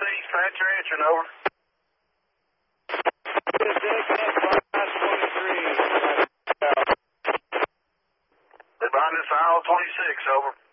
Southeast, Pat, you're answering, over. They're behind us, aisle 26, over.